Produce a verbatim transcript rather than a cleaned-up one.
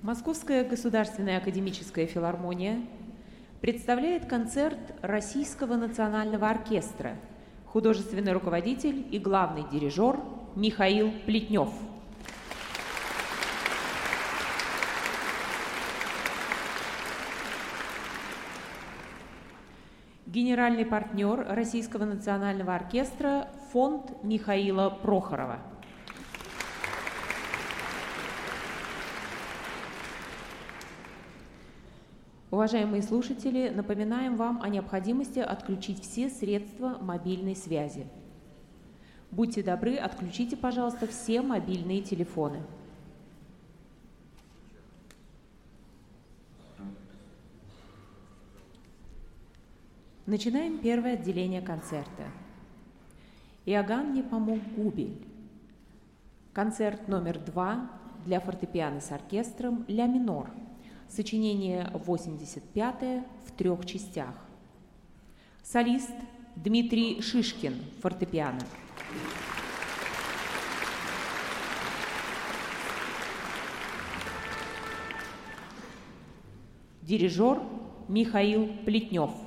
Московская государственная академическая филармония представляет концерт Российского национального оркестра, художественный руководитель и главный дирижер Михаил Плетнев. Генеральный партнер Российского национального оркестра – фонд Михаила Прохорова. Уважаемые слушатели, напоминаем вам о необходимости отключить все средства мобильной связи. Будьте добры, отключите, пожалуйста, все мобильные телефоны. Начинаем первое отделение концерта. Иоганн Непомук Губель. Концерт номер два для фортепиано с оркестром «Ля минор». Сочинение восемьдесят пятое в трех частях. Солист Дмитрий Шишкин, фортепиано. Дирижер Михаил Плетнев.